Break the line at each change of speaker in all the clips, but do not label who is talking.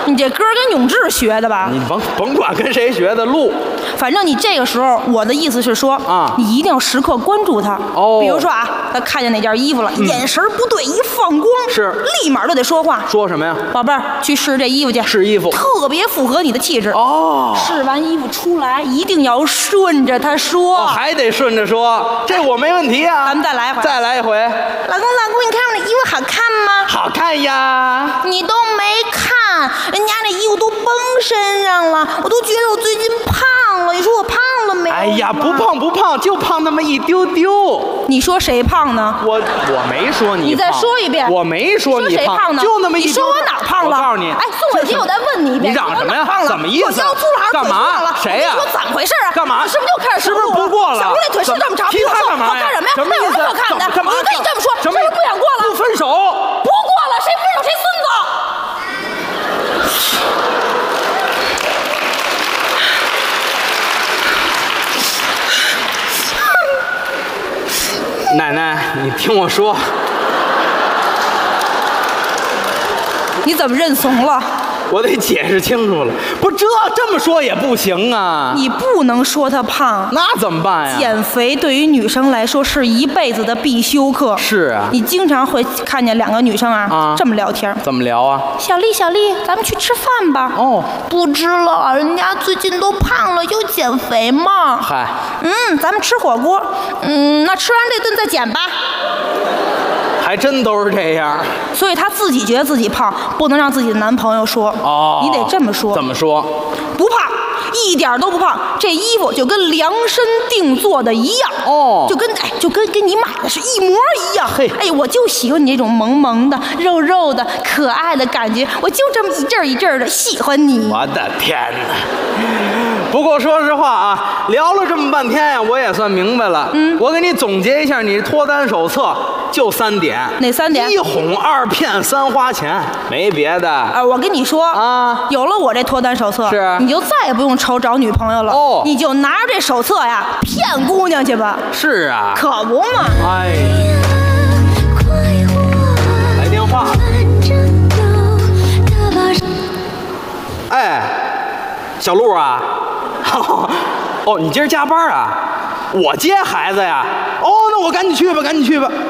你这歌跟永志学的吧？
你甭管跟谁学的录，
反正你这个时候，我的意思是说啊，你一定要时刻关注他。哦，比如说啊，他看见哪件衣服了，眼神不对，一放光，
是
立马就得说话。
说什么呀？宝
贝儿，去试这衣服去。
试衣服，
特别符合你的气质。哦，试完衣服出来，一定要顺着他说。
还得顺着说，这我没问题啊。
咱们再来一回。
再来一回。
老公，你看我这衣服好看吗？
好看呀。
你都没看，人家那衣服都绷身上了，我都觉得我最近胖了。你说我胖了没有？
哎呀，不胖，就胖那么一丢丢。
你说谁胖呢？
我没说你胖。
你再说一遍。
我没说你胖
呢，
就那么一丢丢。
你说我哪胖了？
我告诉你，
哎，宋伟霆，我再问你一遍，
你嚷什么呀？怎么意思？
我腰粗了还是腿粗了？
谁呀？
我怎么回事啊？
干嘛？
是不是又开始
是不是不过了？
小吴那腿是这么长，比我瘦，好看什么呀？
什么意思？
好看的。
干嘛？
我就跟你这么说，是不是不想过了？
不分手。
不过了，谁分手谁孙子。
奶奶，你听我说，
你怎么认怂了？
我得解释清楚了，不，这么说也不行啊！
你不能说她胖，
那怎么办呀？
减肥对于女生来说是一辈子的必修课。
是啊，
你经常会看见两个女生这么聊天。
怎么聊啊？
小丽，咱们去吃饭吧。哦，不吃了，人家最近都胖了，又减肥嘛。
嗨，
咱们吃火锅。那吃完这顿再减吧。
还真都是这样，
所以她自己觉得自己胖，不能让自己的男朋友说。哦，你得这么说。
怎么说？
不胖，一点都不胖。这衣服就跟量身定做的一样。哦，就跟你买的是一模一样。嘿，哎，我就喜欢你这种萌萌的、肉肉的、可爱的感觉，我就这么一阵一阵的喜欢你。
我的天哪！不过说实话啊，聊了这么半天呀，我也算明白了。我给你总结一下，你脱单手册就3点。
哪3点
？1哄2骗3花钱，没别的。
我跟你说啊，有了我这脱单手册，你就再也不用愁找女朋友了。哦，你就拿着这手册呀，骗姑娘去吧。
是啊，
可不嘛。
哎，来电话。哎，小陆啊。哦，你今儿加班啊？我接孩子呀。哦，那我赶紧去吧，赶紧去吧。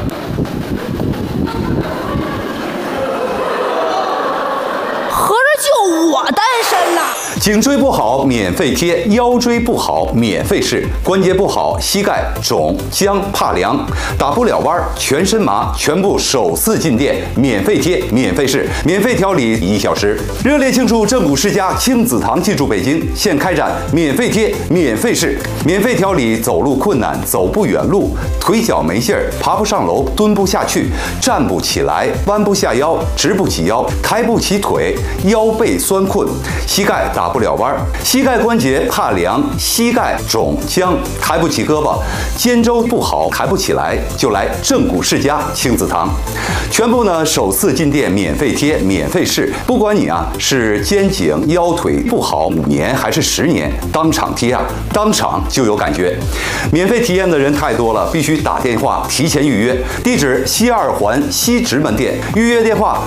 合着就我单身了。
颈椎不好免费贴，腰椎不好免费试，关节不好膝盖肿僵怕凉打不了弯全身麻，全部首次进店免费贴免费试，免费调理1小时。热烈庆祝正骨世家亲子堂进驻北京，现开展免费贴免费试，免费调理走路困难、走不远路、腿脚没劲儿、爬不上楼、蹲不下去、站不起来、弯不下腰、直不起腰、抬不起腿、腰背酸困、膝盖打不了弯，膝盖关节怕凉、膝盖肿僵、抬不起胳膊、肩周不好抬不起来，就来正骨世家亲子堂。全部呢首次进店免费贴免费试，不管你是肩颈腰腿不好5年还是10年，当场贴当场就有感觉。免费体验的人太多了，必须打电话提前预约。地址西2环西直门店，预约电话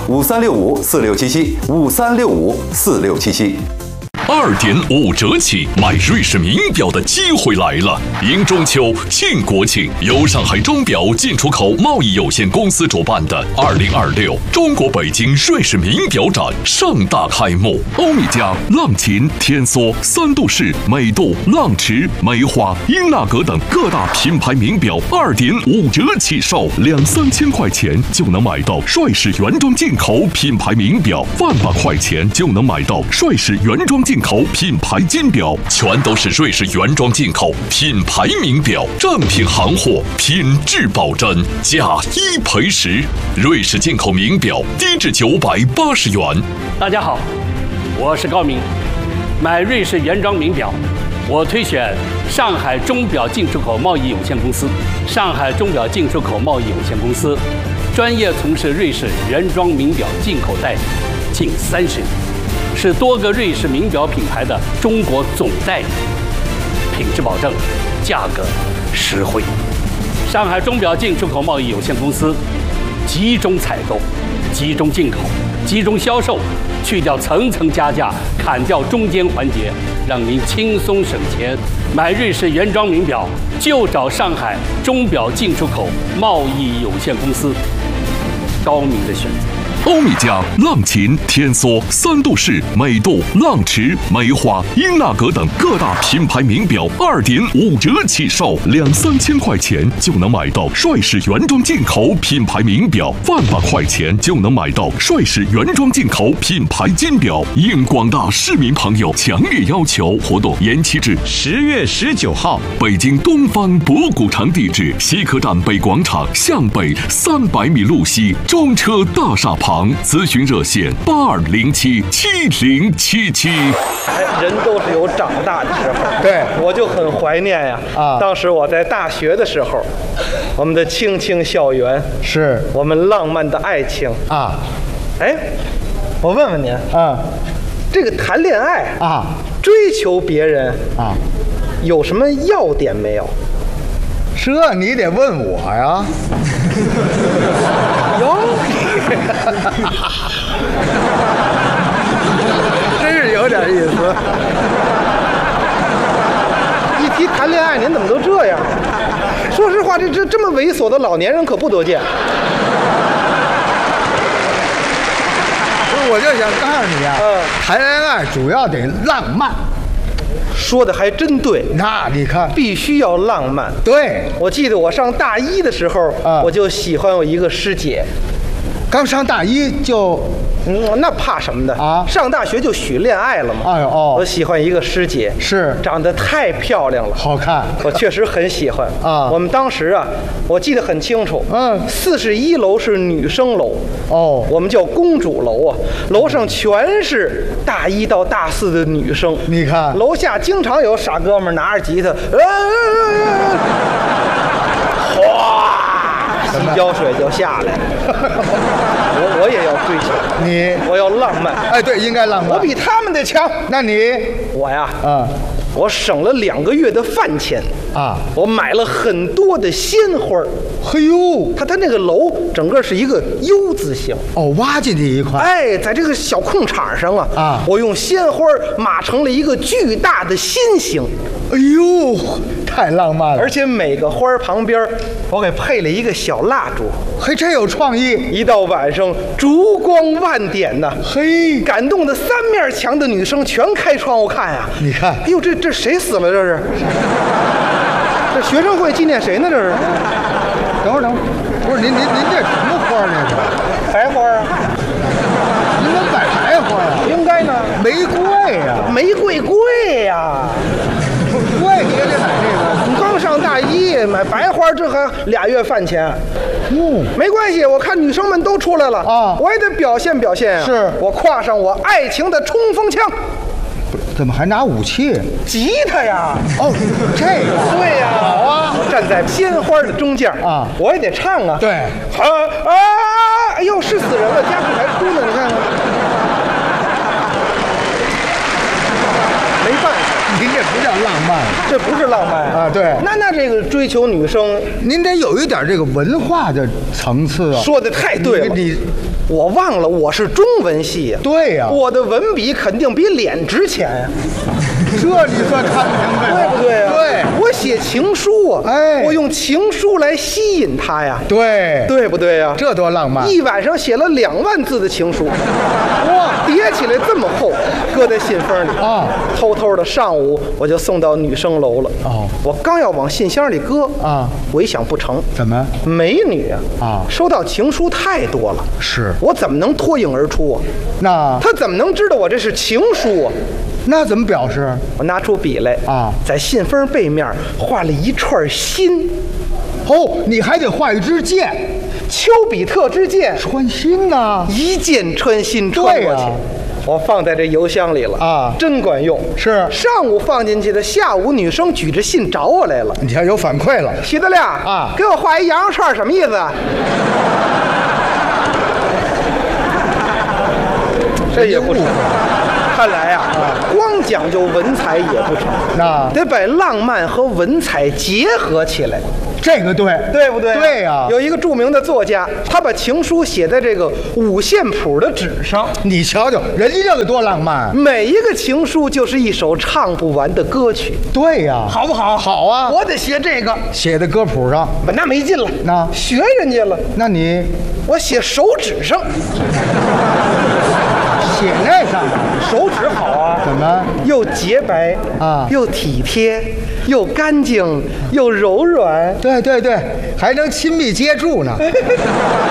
5365467753654677。
2.5折起买瑞士名表的机会来了！迎中秋、庆国庆，由上海钟表进出口贸易有限公司主办的2026中国北京瑞士名表展盛大开幕。欧米茄、浪琴、天梭、三度式、美度、浪驰、梅花、英纳格等各大品牌名表2.5折起售，2-3千块钱就能买到瑞士原装进口品牌名表，1万块钱就能买到瑞士原装进口品牌金表，全都是瑞士原装进口品牌名表，正品行货，品质保真，价1赔10。瑞士进口名表低至980元。
大家好，我是高明。买瑞士原装名表，我推选上海钟表进出口贸易有限公司。上海钟表进出口贸易有限公司专业从事瑞士原装名表进口代理近30年。是多个瑞士名表品牌的中国总代理，品质保证，价格实惠。上海钟表进出口贸易有限公司集中采购、集中进口、集集中销售，去掉层层加价，砍掉中间环节，让您轻松省钱。买瑞士原装名表就找上海钟表进出口贸易有限公司，高明的选择。
欧米茄、浪琴、天梭、三度式、美度、浪驰、梅花、英纳格等各大品牌名表2.5折起售，2-3千块钱就能买到帅士原装进口品牌名表，1万块钱就能买到帅士原装进口品牌金表。应广大市民朋友强烈要求，活动延期至
10月19号。
北京东方博古城地址：西客站北广场向北300米路西中车大厦旁。咨询热线82077077。
人都是有长大的时候，
对，
我就很怀念呀。当时我在大学的时候，我们的青青校园，
是
我们浪漫的爱情
啊。
哎，我问问您这个谈恋爱追求别人有什么要点没有？
这你得问我呀。
哟，真是有点意思。一提谈恋爱，您怎么都这样？说实话，这么猥琐的老年人可不多见。
我就想告诉你啊，谈恋爱主要得浪漫。
说的还真对，
那你看，
必须要浪漫。
对，
我记得我上大一的时候，我就喜欢有一个师姐。
刚上大一就，
那怕什么的啊？上大学就许恋爱了嘛。
哎呦哦，
我喜欢一个师姐，
是
长得太漂亮了，
好看，
我确实很喜欢
啊。
我们当时啊，我记得很清楚，41楼是女生楼，我们叫公主楼啊，楼上全是大1到大4的女生。
你看，
楼下经常有傻哥们拿着吉他，哗，洗脚水就下来了。我也要追求
你，
我要浪漫。
哎，对，应该浪漫。
我比他们得强。
那你，
我呀，我省了2个月的饭钱啊，我买了很多的鲜花。
嘿呦，
它那个楼整个是一个 U 字形
挖进去一块。
哎，在这个小空场上我用鲜花码成了一个巨大的心形。
哎呦，太浪漫了！
而且每个花旁边我给配了一个小蜡烛，
嘿，真有创意！
一到晚上烛光万点呐，
嘿，感
动的3面墙的女生全开窗户看呀。
你看，
哎呦，这谁死了？这是？这学生会纪念谁呢？这是？
等会儿，不是您这什么花呢？这
白花啊？
您怎么摆白花呀？
应该呢，
玫瑰呀，
玫瑰贵呀。
贵你也得买这个。
你刚上大一买白花，这还2月饭钱。没关系，我看女生们都出来了啊，我也得表现表现啊。
是
我挎上我爱情的冲锋枪。
怎么还拿武器？
吉他呀！
这个
对呀，好啊！我站在鲜花的中间啊，我也得唱啊。
对，
哎呦，是死人了，家属还哭呢，你看看。没办法，
您这不叫浪漫，
这不是浪漫
啊！对，
那这个追求女生，
您得有一点这个文化的层次啊。
说的太对了，我忘了我是中文系呀。
对呀，
我的文笔肯定比脸值钱呀。
这你算看明白了，
对不对啊？
对，
我写情书啊，我用情书来吸引他呀。
对，
对不对呀？
这多浪漫！
一晚上写了2万字的情书，哇，叠起来这么厚，搁在信封里啊。偷偷的上午我就送到女生楼了。我刚要往信箱里搁啊，我一想不成，
怎么？
美女啊，收到情书太多了，
是
我怎么能脱颖而出啊？
那
他怎么能知道我这是情书啊？
那怎么表示？
我拿出笔来啊，在信封背面画了一串心。
你还得画一支箭，
丘比特之箭，
穿心呐，
一箭穿心穿过去。我放在这邮箱里了啊，真管用。
是
上午放进去的，下午女生举着信找我来了。
你看有反馈了，
徐德亮啊，给我画一羊肉串，什么意思？这也不成。看来呀，光讲究文采也不成，
那
得把浪漫和文采结合起来。
这个对，
对不对？
对呀。
有一个著名的作家，他把情书写在这个五线谱的纸上。
你瞧瞧，人家这个多浪漫！
每一个情书就是一首唱不完的歌曲。
对呀，
好不好？
好啊！
我得学这个，
写在歌谱上，
那没劲了。
那
学人家了，
那你
我写手指上。
写那上面，
手指好啊？
怎么
又洁白
啊，
又体贴，又干净，又柔软。
对对对，还能亲密接触呢。